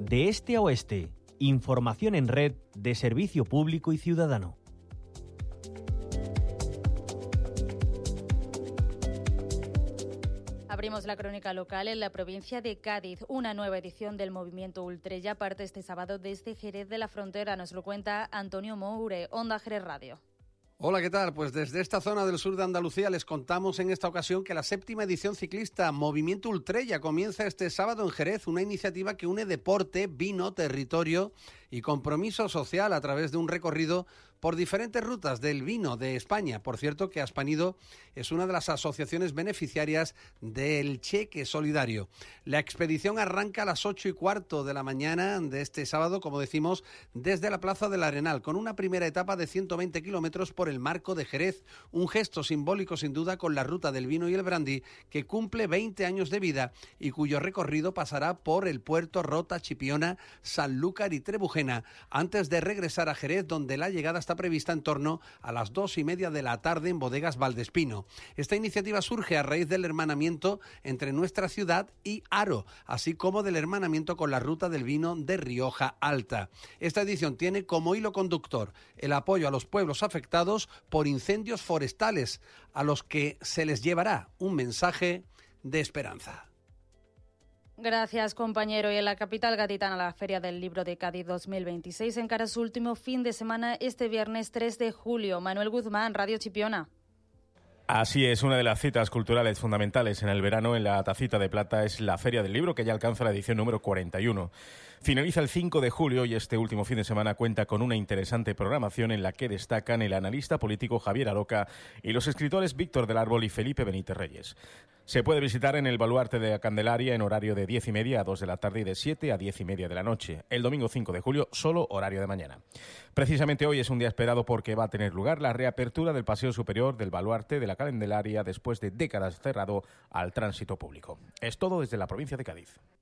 De este a oeste, información en red de servicio público y ciudadano. Abrimos la crónica local en la provincia de Cádiz. Una nueva edición del movimiento Ultrella parte este sábado desde Jerez de la Frontera. Nos lo cuenta Antonio Moure, Onda Jerez Radio. Hola, ¿qué tal? Pues desde esta zona del sur de Andalucía les contamos en esta ocasión que la 7ª edición ciclista Movimiento Ultrella comienza este sábado en Jerez, una iniciativa que une deporte, vino, territorio y compromiso social a través de un recorrido por diferentes rutas del vino de España. Por cierto, que Aspanido es una de las asociaciones beneficiarias del Cheque Solidario. La expedición arranca a las 8:15 de la mañana de este sábado, como decimos, desde la Plaza del Arenal, con una primera etapa de 120 kilómetros por el Marco de Jerez, un gesto simbólico sin duda con la ruta del vino y el brandy, que cumple 20 años de vida y cuyo recorrido pasará por el Puerto, Rota, Chipiona, Sanlúcar y Trebujena, antes de regresar a Jerez, donde la llegada está prevista en torno a las 2:30 de la tarde en Bodegas Valdespino. Esta iniciativa surge a raíz del hermanamiento entre nuestra ciudad y Haro, así como del hermanamiento con la ruta del vino de Rioja Alta. Esta edición tiene como hilo conductor el apoyo a los pueblos afectados por incendios forestales, a los que se les llevará un mensaje de esperanza. Gracias, compañero. Y en la capital gaditana, la Feria del Libro de Cádiz 2026 encara su último fin de semana este viernes 3 de julio. Manuel Guzmán, Radio Chipiona. Así es, una de las citas culturales fundamentales en el verano en la Tacita de Plata es la Feria del Libro, que ya alcanza la edición número 41. Finaliza el 5 de julio y este último fin de semana cuenta con una interesante programación en la que destacan el analista político Javier Aroca y los escritores Víctor del Árbol y Felipe Benítez Reyes. Se puede visitar en el Baluarte de la Candelaria en horario de 10:30 a 2 de la tarde y de 7 a 10:30 de la noche. El domingo 5 de julio, solo horario de mañana. Precisamente hoy es un día esperado porque va a tener lugar la reapertura del Paseo Superior del Baluarte de la Candelaria después de décadas cerrado al tránsito público. Es todo desde la provincia de Cádiz.